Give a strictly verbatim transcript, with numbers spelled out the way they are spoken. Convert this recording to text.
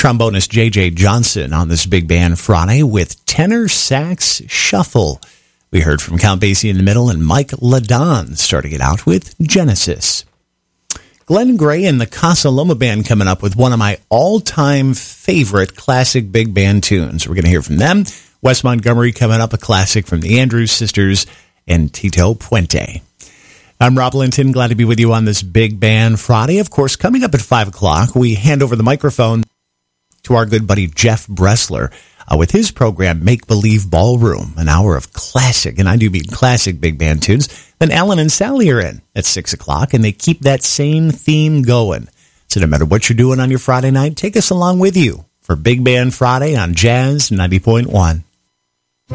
trombonist J J Johnson on this Big Band Friday with Tenor Sax Shuffle. We heard from Count Basie in the middle and Mike LaDon starting it out with Genesis. Glenn Gray and the Casa Loma Band coming up with one of my all-time favorite classic big band tunes. We're going to hear from them. Wes Montgomery coming up, a classic from the Andrews Sisters and Tito Puente. I'm Rob Linton, glad to be with you on this Big Band Friday. Of course, coming up at five o'clock, we hand over the microphone to our good buddy Jeff Bressler uh, with his program Make Believe Ballroom, an hour of classic, and I do mean classic big band tunes. Then Alan and Sally are in at six o'clock, and they keep that same theme going. So no matter what you're doing on your Friday night, take us along with you for Big Band Friday on Jazz ninety point one.